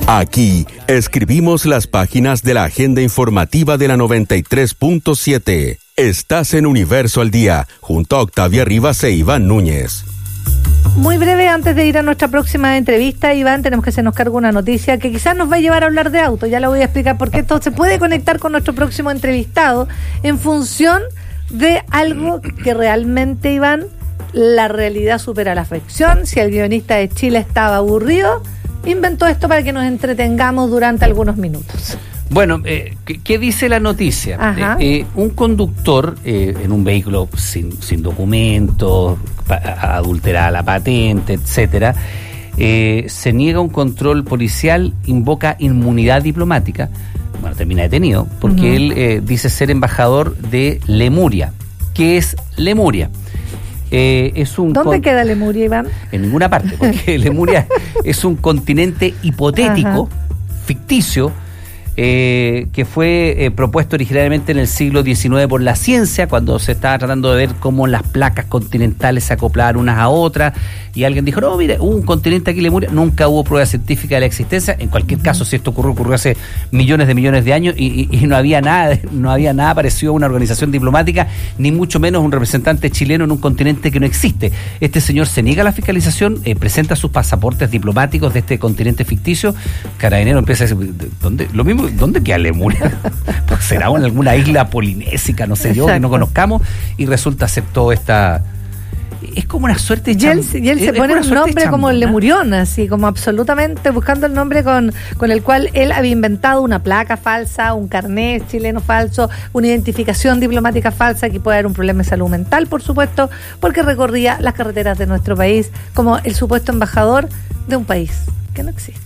Aquí escribimos las páginas de la agenda informativa de la 93.7. Estás en Universo al Día, junto a Octavia Rivas e Iván Núñez. Muy breve, antes de ir a nuestra próxima entrevista, Iván, tenemos que hacernos cargo de una noticia que quizás nos va a llevar a hablar de auto. Ya la voy a explicar porque esto se puede conectar con nuestro próximo entrevistado en función de algo que realmente, Iván, la realidad supera la ficción. Si el guionista de Chile estaba aburrido, inventó esto para que nos entretengamos durante algunos minutos. Bueno, ¿qué dice la noticia? Un conductor en un vehículo sin documentos, adulterada la patente, etcétera, se niega un control policial, invoca inmunidad diplomática, bueno, termina detenido, porque él dice ser embajador de Lemuria. ¿Qué es Lemuria? ¿Dónde queda Lemuria, Iván? En ninguna parte, porque Lemuria es un continente hipotético, ficticio, que fue propuesto originalmente en el siglo XIX por la ciencia, cuando se estaba tratando de ver cómo las placas continentales se acoplaban unas a otras, y alguien dijo, no, mire, hubo un continente aquí, Lemuria. Nunca hubo prueba científica de la existencia. En cualquier caso, si esto ocurrió hace millones de años, y no había nada parecido a una organización diplomática, ni mucho menos un representante chileno en un continente que no existe. Este señor se niega a la fiscalización, presenta sus pasaportes diplomáticos de este continente ficticio. Carabinero empieza a decir, ¿dónde? Lo mismo, ¿dónde queda Lemuria? Pues será en alguna isla polinésica, no sé yo, que no conozcamos, y resulta ser toda esta... Es como una suerte de y él se pone un nombre como el Lemurión, así como absolutamente buscando el nombre con el cual él había inventado una placa falsa, un carnet chileno falso, una identificación diplomática falsa, que puede haber un problema de salud mental, por supuesto, porque recorría las carreteras de nuestro país como el supuesto embajador de un país que no existe.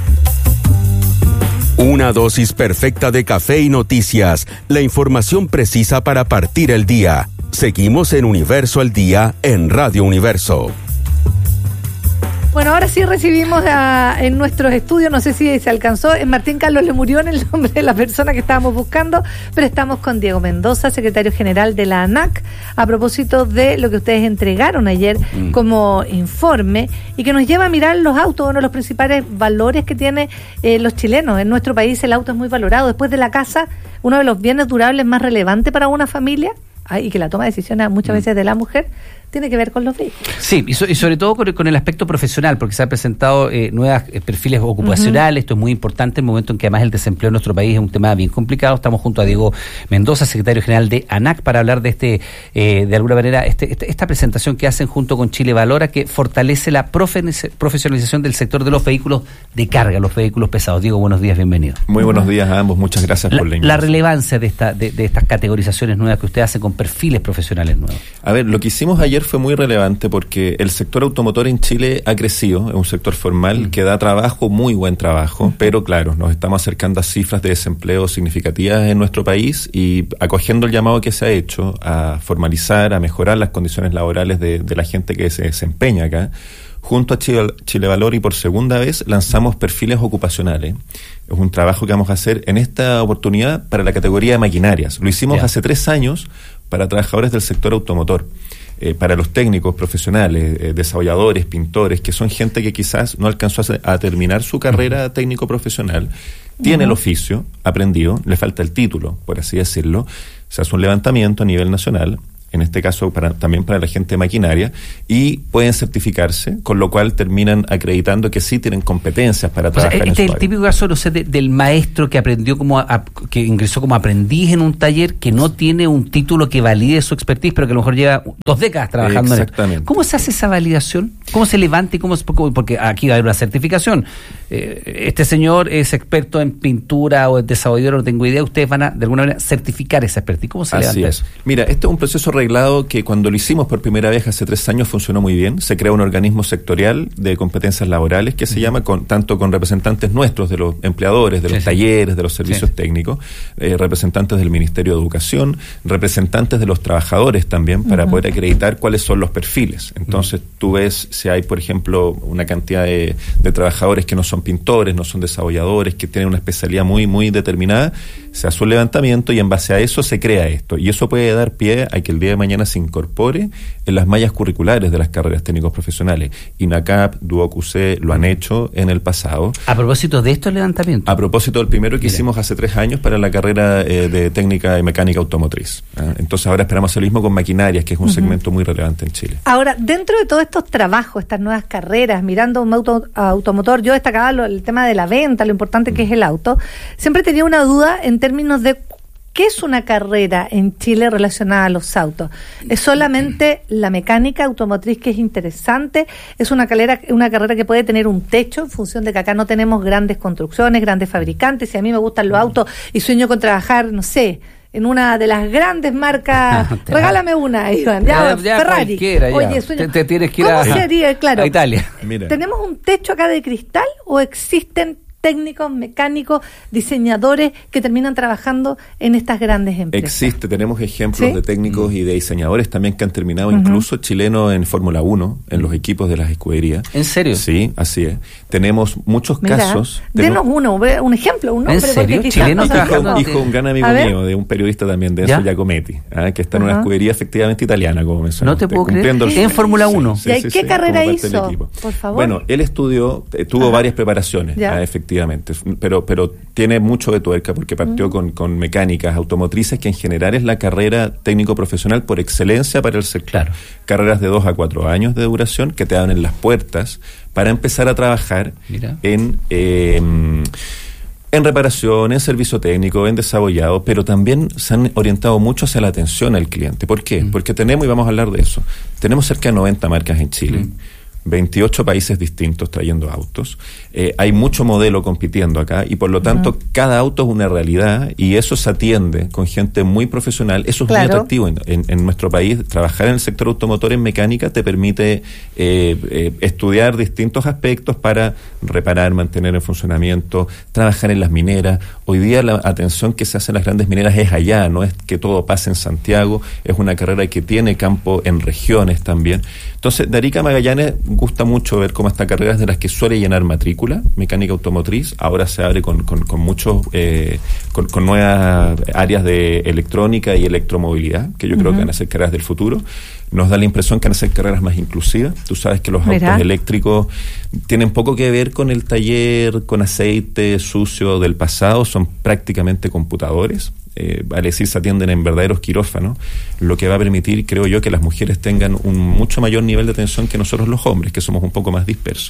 Una dosis perfecta de café y noticias, la información precisa para partir el día. Seguimos en Universo al Día en Radio Universo. Bueno, ahora sí recibimos en nuestros estudios, no sé si se alcanzó, es Martín Carlos Lemurión el nombre de la persona que estábamos buscando, pero estamos con Diego Mendoza, secretario general de la ANAC, a propósito de lo que ustedes entregaron ayer como informe y que nos lleva a mirar los autos, uno de los principales valores que tienen los chilenos. En nuestro país el auto es muy valorado, después de la casa, uno de los bienes durables más relevantes para una familia, y que la toma de decisiones muchas veces de la mujer, tiene que ver con los vehículos. Sí, y sobre todo con el aspecto profesional, porque se han presentado nuevos perfiles ocupacionales. Esto es muy importante en el momento en que además el desempleo en nuestro país es un tema bien complicado. Estamos junto a Diego Mendoza, secretario general de ANAC, para hablar de de alguna manera, esta presentación que hacen junto con Chile Valora, que fortalece la profesionalización del sector de los vehículos de carga, los vehículos pesados. Diego, buenos días, bienvenido. Muy buenos días a ambos, muchas gracias por la invitación. La relevancia de estas categorizaciones nuevas que usted hace con perfiles profesionales nuevos. A ver, lo que hicimos ayer fue muy relevante porque el sector automotor en Chile ha crecido, es un sector formal que da trabajo, muy buen trabajo, pero claro, nos estamos acercando a cifras de desempleo significativas en nuestro país y acogiendo el llamado que se ha hecho a formalizar, a mejorar las condiciones laborales de la gente que se desempeña acá. Junto a Chile Valor y por segunda vez lanzamos perfiles ocupacionales. Es un trabajo que vamos a hacer en esta oportunidad para la categoría de maquinarias. Lo hicimos hace 3 años para trabajadores del sector automotor. Para los técnicos profesionales, desarrolladores, pintores, que son gente que quizás no alcanzó a terminar su carrera técnico profesional, tiene el oficio aprendido, le falta el título, por así decirlo. Se hace un levantamiento a nivel nacional, en este caso también para la gente de maquinaria, y pueden certificarse, con lo cual terminan acreditando que sí tienen competencias para trabajar en su área. El típico caso, no sé, del maestro que aprendió que ingresó como aprendiz en un taller, que no tiene un título que valide su expertise, pero que a lo mejor lleva 2 décadas trabajando en esto. ¿Cómo se hace esa validación? ¿Cómo se levanta? Porque aquí va a haber una certificación. Este señor es experto en pintura o es desarrollador, no tengo idea. Ustedes van a, de alguna manera, certificar esa expertise. ¿Cómo se levanta eso? Mira, este es un proceso reglado que cuando lo hicimos por primera vez hace 3 años funcionó muy bien. Se crea un organismo sectorial de competencias laborales que se llama, tanto con representantes nuestros, de los empleadores, de los talleres, de los servicios técnicos, representantes del Ministerio de Educación, representantes de los trabajadores también, para poder acreditar cuáles son los perfiles. Entonces tú ves si hay, por ejemplo, una cantidad de trabajadores que no son pintores, no son desarrolladores, que tienen una especialidad muy determinada, se hace un levantamiento y en base a eso se crea esto. Y eso puede dar pie a que el día día de mañana se incorpore en las mallas curriculares de las carreras técnicos profesionales. INACAP, DuoQC lo han hecho en el pasado. A propósito de estos levantamientos. A propósito del primero que hicimos hace 3 años para la carrera de técnica y mecánica automotriz. Entonces ahora esperamos hacer lo mismo con maquinarias, que es un segmento muy relevante en Chile. Ahora, dentro de todos estos trabajos, estas nuevas carreras, mirando un automotor, yo destacaba el tema de la venta, lo importante que es el auto. Siempre tenía una duda en términos de ¿qué es una carrera en Chile relacionada a los autos? ¿Es solamente la mecánica automotriz que es interesante? ¿Es una carrera que puede tener un techo en función de que acá no tenemos grandes construcciones, grandes fabricantes? Si a mí me gustan los autos y sueño con trabajar, no sé, en una de las grandes marcas, regálame una, Iván, ya Ferrari. Oye, te tienes que ir a Italia. Mira. ¿Tenemos un techo acá de cristal o existen técnicos, mecánicos, diseñadores que terminan trabajando en estas grandes empresas? Tenemos ejemplos de técnicos y de diseñadores también que han terminado incluso chilenos en Fórmula 1, en los equipos de las escuderías. ¿En serio? Sí, así es. Tenemos muchos casos. Denos un ejemplo, un nombre. ¿En serio? ¿Chileno trabajando? Hijo de un gran amigo mío, de un periodista también, de Enzo Giacometti, que está en una escudería efectivamente italiana, como mencionó. No te puedo creer. En Fórmula 1. ¿Y qué carrera hizo? Por favor. Bueno, él estudió, tuvo varias preparaciones, efectivamente, pero tiene mucho de tuerca porque partió con mecánicas automotrices, que en general es la carrera técnico-profesional por excelencia para el sector. Claro. Carreras de 2 a 4 años de duración que te abren las puertas para empezar a trabajar en reparación, en servicio técnico, en desabollado, pero también se han orientado mucho hacia la atención al cliente. ¿Por qué? Porque tenemos, y vamos a hablar de eso, tenemos cerca de 90 marcas en Chile, 28 países distintos trayendo autos, hay mucho modelo compitiendo acá y por lo tanto cada auto es una realidad y eso se atiende con gente muy profesional. Eso es muy atractivo en nuestro país. Trabajar en el sector automotor en mecánica te permite estudiar distintos aspectos para reparar, mantener en funcionamiento, trabajar en las mineras. Hoy día la atención que se hace en las grandes mineras es allá, no es que todo pase en Santiago, es una carrera que tiene campo en regiones también. Entonces, de Arica a Magallanes gusta mucho ver cómo esta carrera es de las que suele llenar matrícula, mecánica automotriz, ahora se abre con muchos, con nuevas áreas de electrónica y electromovilidad, que yo creo que van a ser carreras del futuro. Nos da la impresión que van a ser carreras más inclusivas. Tú sabes que los autos eléctricos tienen poco que ver con el taller, con aceite sucio del pasado, son prácticamente computadores. Al decir, se atienden en verdaderos quirófanos, lo que va a permitir, creo yo, que las mujeres tengan un mucho mayor nivel de atención que nosotros los hombres, que somos un poco más dispersos.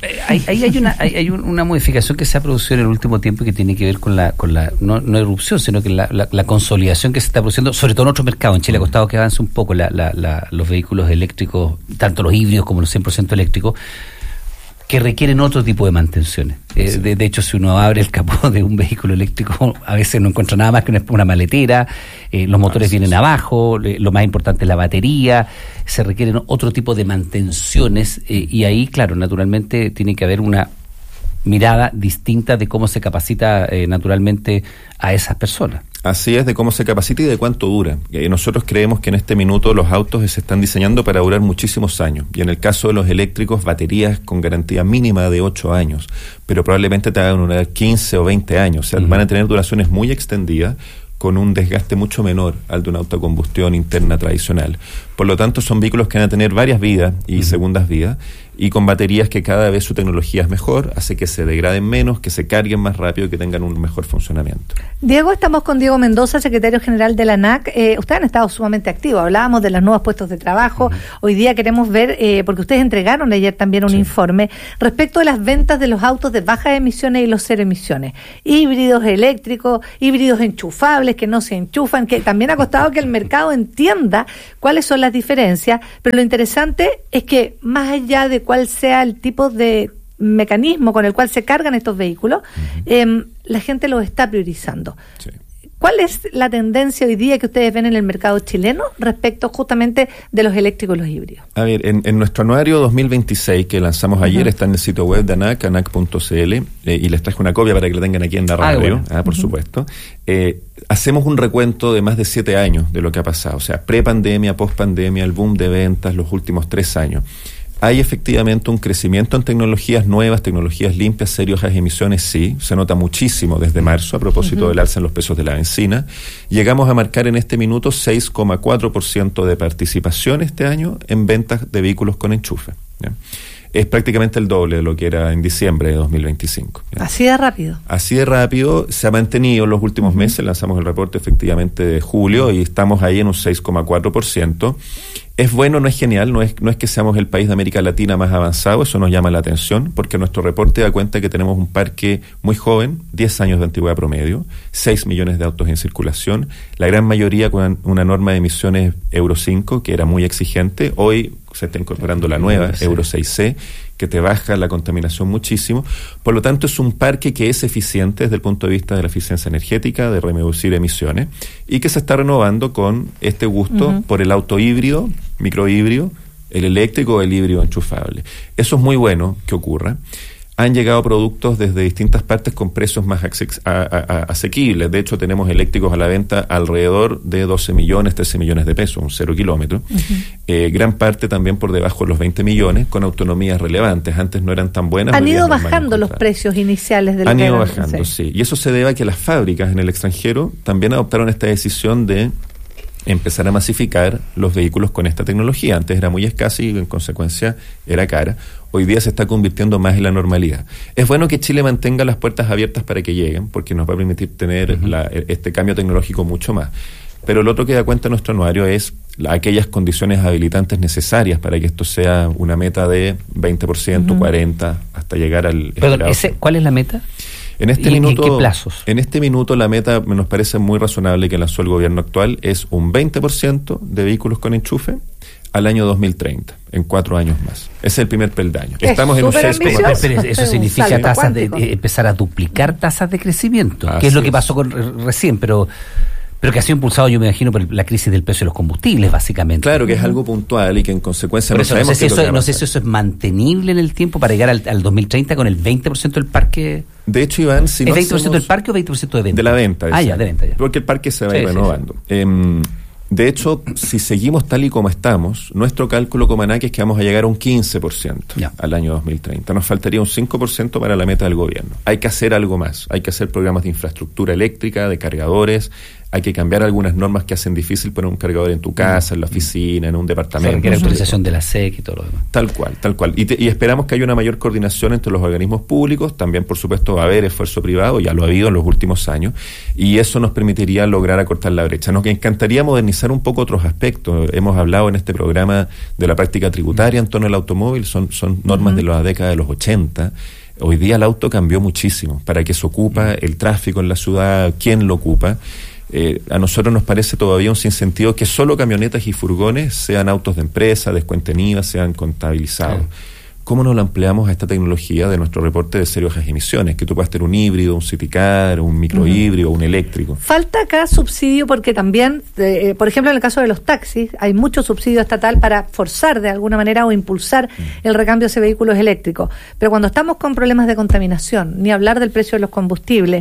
Hay una modificación que se ha producido en el último tiempo que tiene que ver con la no erupción, sino que la consolidación que se está produciendo, sobre todo en otro mercado. En Chile ha costado que avance un poco los vehículos eléctricos, tanto los híbridos como los 100% eléctricos, que requieren otro tipo de mantenciones. De hecho, si uno abre el capó de un vehículo eléctrico, a veces no encuentra nada más que una maletera, los motores vienen abajo, lo más importante es la batería, se requieren otro tipo de mantenciones, y ahí, claro, naturalmente tiene que haber una mirada distinta de cómo se capacita naturalmente a esas personas. Así es, de cómo se capacita y de cuánto dura. Nosotros creemos que en este minuto los autos se están diseñando para durar muchísimos años. Y en el caso de los eléctricos, baterías con garantía mínima de 8 años, pero probablemente te hagan durar 15 o 20 años. O sea, van a tener duraciones muy extendidas, con un desgaste mucho menor al de una autocombustión interna tradicional. Por lo tanto, son vehículos que van a tener varias vidas y segundas vidas, y con baterías que cada vez su tecnología es mejor, hace que se degraden menos, que se carguen más rápido y que tengan un mejor funcionamiento. Diego, estamos con Diego Mendoza, secretario general de la ANAC. Ustedes han estado sumamente activos, hablábamos de los nuevos puestos de trabajo. Hoy día queremos ver, porque ustedes entregaron ayer también un informe respecto de las ventas de los autos de bajas emisiones y los cero emisiones, híbridos eléctricos, híbridos enchufables, que no se enchufan, que también ha costado que el mercado entienda cuáles son las diferencias, pero lo interesante es que más allá de cuál sea el tipo de mecanismo con el cual se cargan estos vehículos, la gente los está priorizando. Sí. ¿Cuál es la tendencia hoy día que ustedes ven en el mercado chileno respecto justamente de los eléctricos y los híbridos? A ver, en nuestro anuario 2026 que lanzamos ayer, está en el sitio web de ANAC, anac.cl, y les traje una copia para que la tengan aquí en la radio, por supuesto. Hacemos un recuento de más de 7 años de lo que ha pasado, o sea, pre-pandemia, post-pandemia, el boom de ventas, los últimos 3 años. Hay efectivamente un crecimiento en tecnologías nuevas, tecnologías limpias, cero bajas emisiones, sí. Se nota muchísimo desde marzo a propósito del alza en los precios de la bencina. Llegamos a marcar en este minuto 6,4% de participación este año en ventas de vehículos con enchufe, ¿ya? Es prácticamente el doble de lo que era en diciembre de 2025. ¿Ya? Así de rápido. Así de rápido, se ha mantenido en los últimos meses, lanzamos el reporte efectivamente de julio y estamos ahí en un 6,4%. Es bueno, no es genial, no es que seamos el país de América Latina más avanzado, eso nos llama la atención, porque nuestro reporte da cuenta que tenemos un parque muy joven, 10 años de antigüedad promedio, 6 millones de autos en circulación, la gran mayoría con una norma de emisiones Euro 5, que era muy exigente. Hoy se está incorporando la nueva, Euro 6C, que te baja la contaminación muchísimo. Por lo tanto, es un parque que es eficiente desde el punto de vista de la eficiencia energética, de reducir emisiones, y que se está renovando con este gusto por el auto híbrido, microhíbrido, el eléctrico o el híbrido enchufable. Eso es muy bueno que ocurra. Han llegado productos desde distintas partes con precios más asequibles. De hecho, tenemos eléctricos a la venta alrededor de 12 millones, 13 millones de pesos, un 0 kilómetro. Gran parte también por debajo de los 20 millones, con autonomías relevantes. Antes no eran tan buenas. Han ido bajando los precios iniciales del Han ido bajando, sí. Y eso se debe a que las fábricas en el extranjero también adoptaron esta decisión de empezar a masificar los vehículos con esta tecnología. Antes era muy escasa y en consecuencia era cara. Hoy día se está convirtiendo más en la normalidad. Es bueno que Chile mantenga las puertas abiertas para que lleguen, porque nos va a permitir tener este cambio tecnológico mucho más. Pero lo otro que da cuenta nuestro anuario es aquellas condiciones habilitantes necesarias para que esto sea una meta de 20%, 40%, hasta llegar al... Perdón, ¿cuál es la meta? En este minuto, ¿en qué plazos? En este minuto la meta nos parece muy razonable que lanzó el gobierno actual, es un 20% de vehículos con enchufe al año 2030, en 4 años más. Ese es el primer peldaño. Estamos en un 6,3%. Pero eso significa tasas empezar a duplicar tasas de crecimiento, que es lo que pasó recién, pero que ha sido impulsado, yo me imagino, por la crisis del precio de los combustibles, básicamente. Claro, que es algo puntual y que en consecuencia no sé si eso es mantenible en el tiempo para llegar al 2030 con el 20% del parque. De hecho, Iván, si ¿es 20% del parque o 20% de venta? De la venta. De venta ya. Porque el parque se va a ir renovando. Sí. De hecho, si seguimos tal y como estamos, nuestro cálculo como ANAC es que vamos a llegar a un 15% al año 2030. Nos faltaría un 5% para la meta del gobierno. Hay que hacer algo más. Hay que hacer programas de infraestructura eléctrica, de cargadores. Hay que cambiar algunas normas que hacen difícil poner un cargador en tu casa, en la oficina, en un departamento. Se requiere autorización de la SEC y todo lo demás. Tal cual. Y esperamos que haya una mayor coordinación entre los organismos públicos. También, por supuesto, va a haber esfuerzo privado, ya lo ha habido en los últimos años, y eso nos permitiría lograr acortar la brecha. Nos encantaría modernizar un poco otros aspectos. Hemos hablado en este programa de la práctica tributaria en torno al automóvil, son normas de la década de los 80. Hoy día el auto cambió muchísimo. ¿Para qué se ocupa? El tráfico en la ciudad, ¿quién lo ocupa? A nosotros nos parece todavía un sinsentido que solo camionetas y furgones sean autos de empresa, descuenten IVA, sean contabilizados. ¿Cómo no lo ampliamos a esta tecnología de nuestro reporte de cero bajas emisiones? Que tú puedas tener un híbrido, un citycar, un microhíbrido, un eléctrico. Falta acá subsidio porque también, por ejemplo, en el caso de los taxis, hay mucho subsidio estatal para forzar de alguna manera o impulsar el recambio hacia vehículos eléctricos. Pero cuando estamos con problemas de contaminación, ni hablar del precio de los combustibles,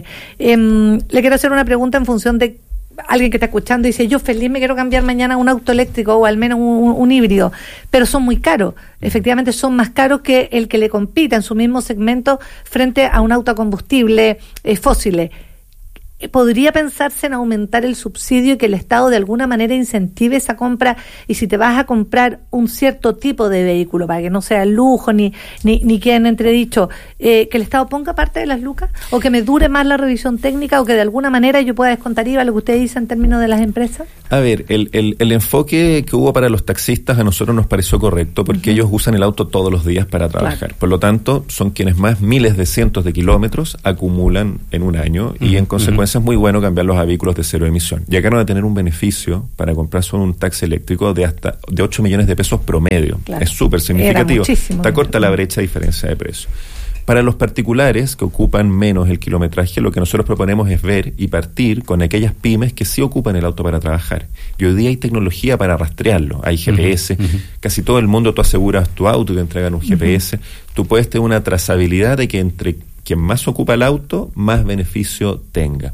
le quiero hacer una pregunta en función de alguien que está escuchando y dice, yo feliz me quiero cambiar mañana a un auto eléctrico o al menos un híbrido, pero son muy caros. Efectivamente son más caros que el que le compita en su mismo segmento frente a un auto a combustible fósiles. ¿Podría pensarse en aumentar el subsidio y que el Estado de alguna manera incentive esa compra? Y si te vas a comprar un cierto tipo de vehículo, para que no sea lujo ni quede en entredicho, que el Estado ponga parte de las lucas, o que me dure más la revisión técnica, o que de alguna manera yo pueda descontar IVA, lo que usted dice en términos de las empresas. A ver, el enfoque que hubo para los taxistas a nosotros nos pareció correcto, porque ellos usan el auto todos los días para trabajar. Claro. Por lo tanto, son quienes más miles de cientos de kilómetros acumulan en un año, y en consecuencia es muy bueno cambiarlos a vehículos de cero emisión. Llegaron a tener un beneficio para comprar solo un taxi eléctrico de 8 millones de pesos promedio. Claro. Es súper significativo. Está corta la brecha de diferencia de precio. Para los particulares que ocupan menos el kilometraje, lo que nosotros proponemos es ver y partir con aquellas pymes que sí ocupan el auto para trabajar. Y hoy día hay tecnología para rastrearlo. Hay GPS. Casi todo el mundo tú aseguras tu auto y te entregan un GPS. Tú puedes tener una trazabilidad de que entre quien más ocupa el auto, más beneficio tenga.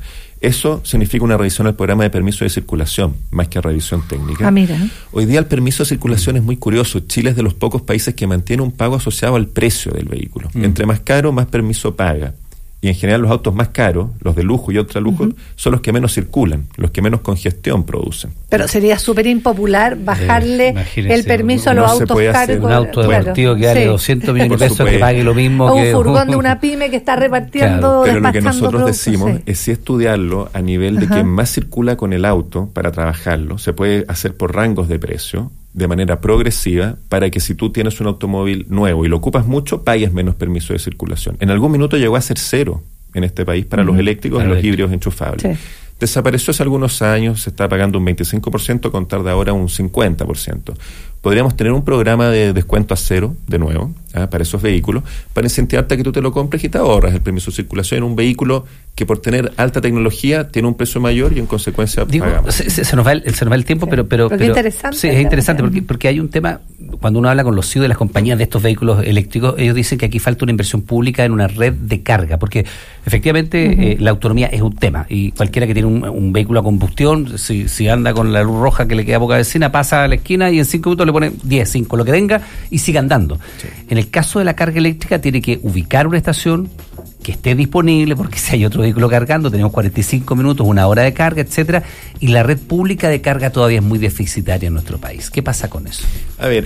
Eso significa una revisión al programa de permiso de circulación, más que revisión técnica. Mira. Hoy día el permiso de circulación es muy curioso. Chile es de los pocos países que mantiene un pago asociado al precio del vehículo. Entre más caro, más permiso paga. Y en general los autos más caros, los de lujo y ultralujo, son los que menos circulan, los que menos congestión producen. Pero sería súper impopular bajarle el permiso a los autos caros. Un auto deportivo que vale 200 millones de pesos que pague lo mismo o que un furgón de una pyme que está repartiendo. Pero lo que nosotros decimos es sí estudiarlo a nivel de quien más circula con el auto para trabajarlo. Se puede hacer por rangos de precio, de manera progresiva, para que si tú tienes un automóvil nuevo y lo ocupas mucho, pagues menos permiso de circulación. En algún minuto llegó a ser 0 en este país para los eléctricos y los híbridos enchufables. Sí. Desapareció hace algunos años, se está pagando un 25%, contar de ahora un 50%. Podríamos tener un programa de descuento a 0, de nuevo, para esos vehículos, para incentivarte a que tú te lo compres y te ahorras el permiso de circulación en un vehículo que por tener alta tecnología tiene un precio mayor y en consecuencia pagamos. Se nos va el tiempo, sí. pero es interesante. Sí, es interesante porque hay un tema, cuando uno habla con los CEO de las compañías de estos vehículos eléctricos, ellos dicen que aquí falta una inversión pública en una red de carga, porque efectivamente la autonomía es un tema, y cualquiera que tiene un vehículo a combustión, si anda con la luz roja que le queda a poca vecina, pasa a la esquina y en 5 minutos le pone 10, 5, lo que venga, y sigue andando. Sí. En el caso de la carga eléctrica tiene que ubicar una estación que esté disponible, porque si hay otro vehículo cargando, tenemos 45 minutos, 1 hora de carga, etcétera, y la red pública de carga todavía es muy deficitaria en nuestro país. ¿Qué pasa con eso? A ver,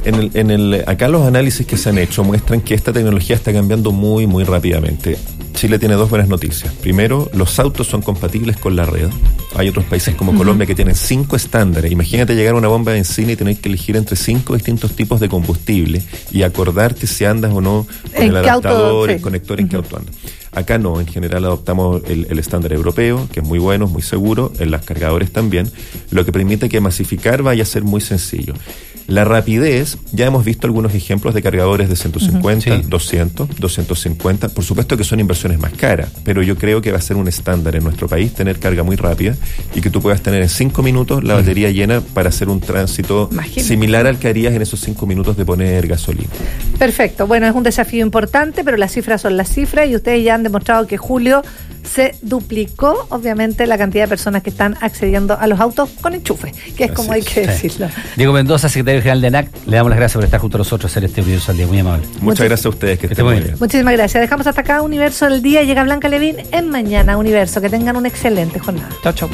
acá los análisis que se han hecho muestran que esta tecnología está cambiando muy, muy rápidamente. Chile tiene 2 buenas noticias. Primero, los autos son compatibles con la red. Hay otros países como Colombia que tienen 5 estándares. Imagínate llegar a una bomba de benzina y tener que elegir entre 5 distintos tipos de combustible y acordarte si andas o no con el adaptador, el conector, en qué auto andas. Acá no, en general adoptamos el estándar europeo, que es muy bueno, muy seguro, en los cargadores también, lo que permite que masificar vaya a ser muy sencillo. La rapidez, ya hemos visto algunos ejemplos de cargadores de 150, 200, 250, por supuesto que son inversiones más caras, pero yo creo que va a ser un estándar en nuestro país tener carga muy rápida y que tú puedas tener en 5 minutos la batería llena para hacer un tránsito similar al que harías en esos 5 minutos de poner gasolina. Perfecto, bueno, es un desafío importante, pero las cifras son las cifras y ustedes ya han demostrado que julio se duplicó, obviamente, la cantidad de personas que están accediendo a los autos con enchufe, que es como hay que decirlo. Diego Mendoza, secretario general de ANAC, le damos las gracias por estar junto a nosotros, hacer este Universo al Día, muy amable. Muchas gracias a ustedes, que estén muy bien. Muchísimas gracias. Dejamos hasta acá Universo al Día. Llega Blanca Levín en Mañana Universo. Que tengan una excelente jornada. Chao, chao.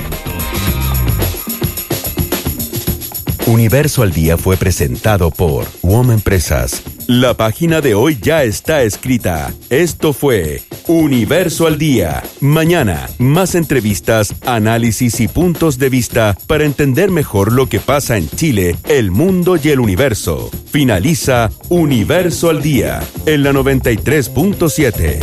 Universo al Día fue presentado por WOM Empresas. La página de hoy ya está escrita. Esto fue Universo al Día. Mañana, más entrevistas, análisis y puntos de vista para entender mejor lo que pasa en Chile, el mundo y el universo. Finaliza Universo al Día en la 93.7.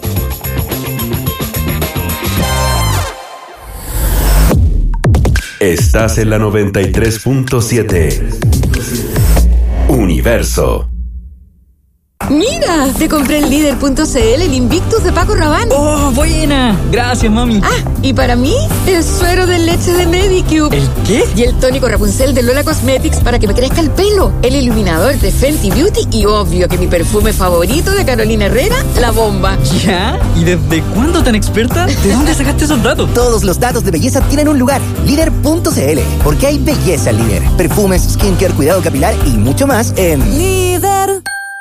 Estás en la 93.7. Universo. ¡Mira! Te compré en líder.cl el Invictus de Paco Rabanne. ¡Oh, buena! Gracias, mami. Ah, y para mí, el suero de leche de Medicube. ¿El qué? Y el tónico Rapunzel de Lola Cosmetics para que me crezca el pelo. El iluminador de Fenty Beauty y obvio que mi perfume favorito de Carolina Herrera, La Bomba. ¿Ya? ¿Y desde cuándo tan experta? ¿De dónde sacaste esos datos? Todos los datos de belleza tienen un lugar. Líder.cl. Porque hay belleza en Líder. Perfumes, skincare, cuidado capilar y mucho más en Líder.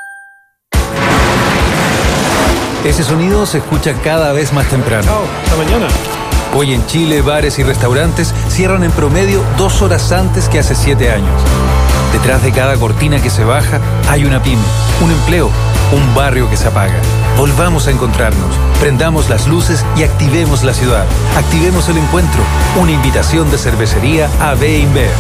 Ese sonido se escucha cada vez más temprano. Chao, hasta mañana. Hoy en Chile, bares y restaurantes cierran en promedio 2 horas antes que hace 7 años. Detrás de cada cortina que se baja hay una pyme, un empleo, un barrio que se apaga. Volvamos a encontrarnos, prendamos las luces y activemos la ciudad. Activemos el encuentro. Una invitación de cervecería AB InBev.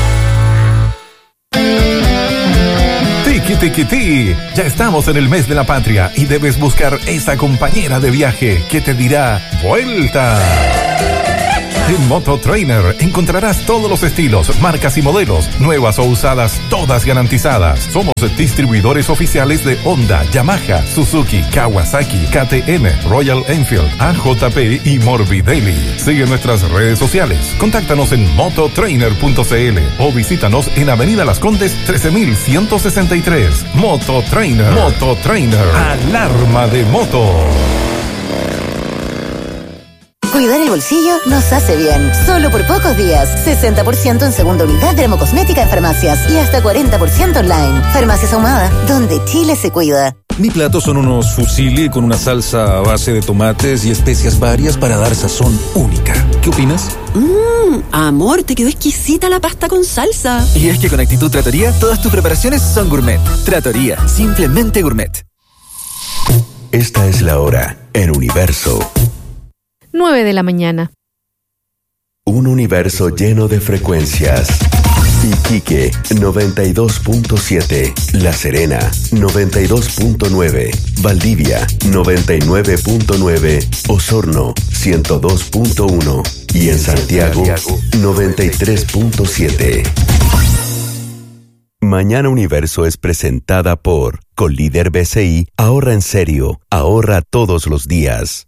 Tiki, ya estamos en el mes de la patria y debes buscar esa compañera de viaje que te dirá ¡vuelta! En Mototrainer encontrarás todos los estilos, marcas y modelos, nuevas o usadas, todas garantizadas. Somos distribuidores oficiales de Honda, Yamaha, Suzuki, Kawasaki, KTM, Royal Enfield, AJP y Morbidelli. Sigue nuestras redes sociales. Contáctanos en mototrainer.cl o visítanos en Avenida Las Condes 13163. Mototrainer. Mototrainer. Alarma de moto. Cuidar el bolsillo nos hace bien. Solo por pocos días. 60% en segunda unidad de dermocosmética en farmacias y hasta 40% online. Farmacias Ahumada, donde Chile se cuida. Mi plato son unos fusilli con una salsa a base de tomates y especias varias para dar sazón única. ¿Qué opinas? Amor, te quedó exquisita la pasta con salsa. Y es que con actitud Trattoria, todas tus preparaciones son gourmet. Trattoria, simplemente gourmet. Esta es la hora en Universo. 9 de la mañana. Un universo lleno de frecuencias. Iquique 92.7, La Serena 92.9, Valdivia 99.9, Osorno 102.1 y en Santiago 93.7. Mañana Universo es presentada por Colíder BCI. Ahorra en serio, ahorra todos los días.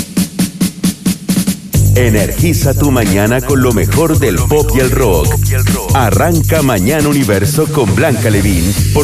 Energiza tu mañana con lo mejor del pop y el rock. Arranca Mañana Universo con Blanca Levín por